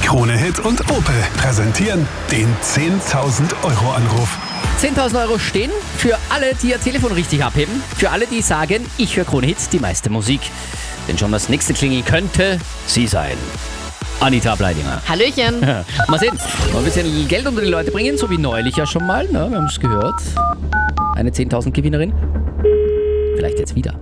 Krone Hit und Opel präsentieren den 10.000 Euro Anruf. 10.000 Euro stehen für alle, die ihr Telefon richtig abheben. Für alle, die sagen, ich höre Krone Hit, die meiste Musik. Denn schon das nächste Klingel könnte sie sein. Anita Bleidinger. Hallöchen. Mal sehen, mal ein bisschen Geld unter die Leute bringen, so wie neulich ja schon mal. Ne? Wir haben es gehört. Eine 10.000 Gewinnerin. Vielleicht jetzt wieder.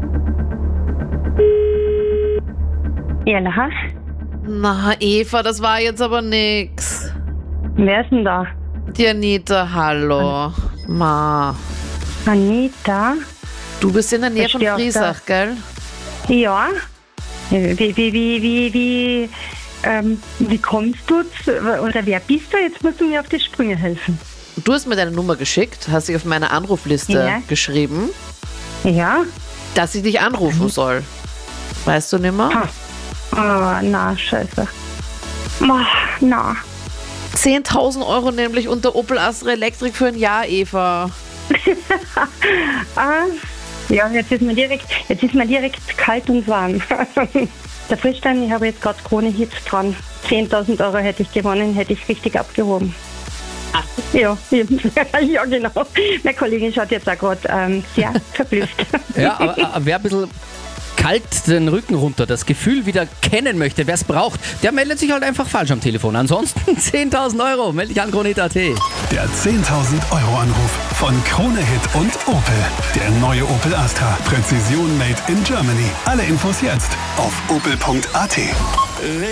Ja, na, Na, Eva, das war jetzt aber nix. wer ist denn da? Die Anita, hallo. Ma, Anita? du bist in der Nähe von Verstehe auch Friesach, gell? Ja. Wie kommst du oder wer bist du? Jetzt musst du mir auf die Sprünge helfen. Du hast mir deine Nummer geschickt, hast dich auf meine Anrufliste Ja. geschrieben, Ja? dass ich dich anrufen soll. Weißt du nimmer? Ha. Oh, na, scheiße. Oh, na. 10.000 Euro nämlich unter Opel Astra Elektrik für ein Jahr, Eva. Ja, jetzt ist mir direkt kalt und warm. Der Frischstein, ich habe jetzt gerade Krone Hit dran. 10.000 Euro hätte ich gewonnen, hätte ich richtig abgehoben. Ja, ja, genau. Meine Kollegin schaut jetzt auch gerade sehr verblüfft. Ja, aber wer ein bisschen kalt den Rücken runter, das Gefühl wieder kennen möchte, wer es braucht, der meldet sich halt einfach falsch am Telefon. Ansonsten 10.000 Euro, melde dich an kronehit.at. Der 10.000 Euro Anruf von Krone Hit und Opel. Der neue Opel Astra. Präzision made in Germany. Alle Infos jetzt auf opel.at.